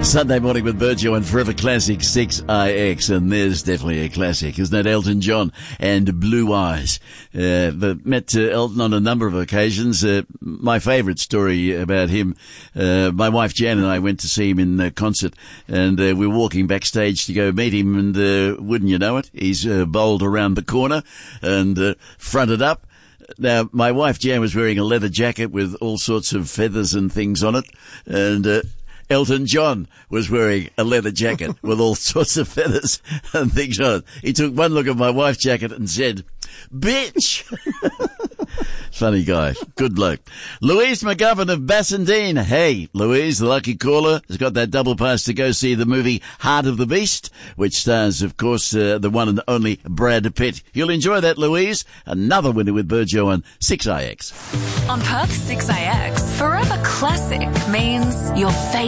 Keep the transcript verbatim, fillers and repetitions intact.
Sunday morning with Virgil and Forever Classic six I X, and there's definitely a classic, isn't it? Elton John and Blue Eyes. Uh, but met uh, Elton on a number of occasions. Uh, my favourite story about him, uh, my wife Jan and I went to see him in a concert, and uh, we were walking backstage to go meet him, and uh, wouldn't you know it, he's uh, bowled around the corner and uh, fronted up. Now, my wife Jan was wearing a leather jacket with all sorts of feathers and things on it, and uh, Elton John was wearing a leather jacket with all sorts of feathers and things on it. He took one look at my wife's jacket and said, "Bitch!" Funny guy. Good bloke. Louise McGovern of Bassendean. Hey, Louise, the lucky caller, has got that double pass to go see the movie Heart of the Beast, which stars, of course, uh, the one and only Brad Pitt. You'll enjoy that, Louise. Another winner with Burjo on six I X. On Perth six I X, Forever Classic means your favourite